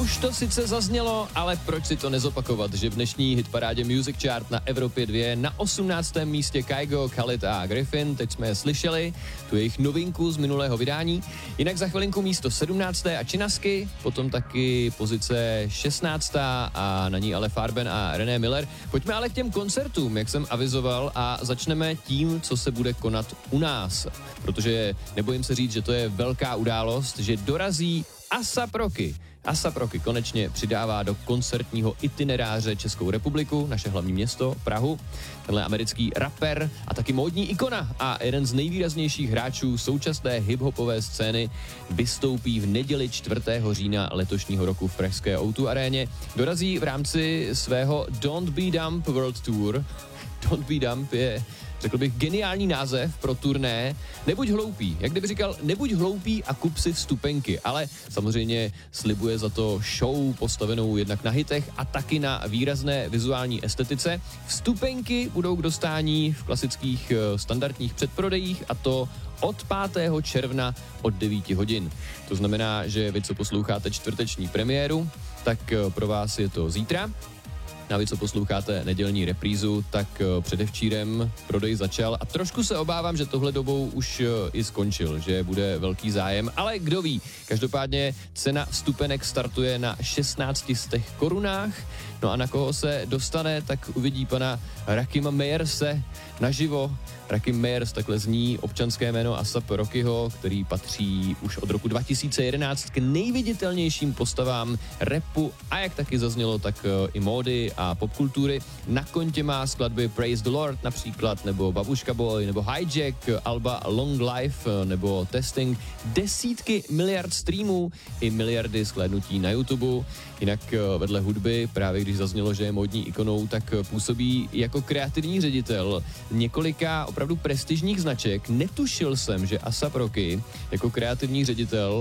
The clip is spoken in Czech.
Už to sice zaznělo, ale proč si to nezopakovat, že v dnešní hitparádě Music Chart na Evropě 2 na 18. místě Kygo, Khalid a Griffin, teď jsme je slyšeli, tu jejich novinku z minulého vydání. Jinak za chvilinku místo 17. a Činasky, potom taky pozice 16. a na ní ale Farben a René Miller. Pojďme ale k těm koncertům, jak jsem avizoval, a začneme tím, co se bude konat u nás. Protože nebojím se říct, že to je velká událost, že dorazí ASAP Rocky. ASAP Rocky konečně přidává do koncertního itineráře Českou republiku, naše hlavní město, Prahu. Tenhle americký rapper a taky módní ikona a jeden z nejvýraznějších hráčů současné hiphopové scény vystoupí v neděli 4. října letošního roku v pražské O2 aréně. Dorazí v rámci svého Don't Be Dumb World Tour. Don't Be Dumb je, řekl bych, geniální název pro turné. Nebuď hloupý, jak kdyby říkal, nebuď hloupý a kup si vstupenky, ale samozřejmě slibuje za to show postavenou jednak na hitech a taky na výrazné vizuální estetice. Vstupenky budou k dostání v klasických standardních předprodejích, a to od 5. června od 9 hodin. To znamená, že vy, co posloucháte čtvrteční premiéru, tak pro vás je to zítra. A vy, co posloucháte nedělní reprízu, tak předevčírem prodej začal a trošku se obávám, že tohle dobou už i skončil, že bude velký zájem, ale kdo ví. Každopádně cena vstupenek startuje na 1600 korunách, no a na koho se dostane, tak uvidí pana Rakima Meyerse naživo. Rakim Meyers, takhle zní občanské jméno ASAP Rockyho, který patří už od roku 2011 k nejviditelnějším postavám rapu a jak taky zaznělo, tak i módy a popkultury. Na kontě má skladby Praise the Lord například, nebo Babuška Boy, nebo Hijack, alba Long Life, nebo Testing, desítky miliard streamů i miliardy shlédnutí na YouTube. Jinak vedle hudby, právě když zaznělo, že je módní ikonou, tak působí jako kreativní ředitel několika opravdu prestižních značek. Netušil jsem, že ASAP Rocky jako kreativní ředitel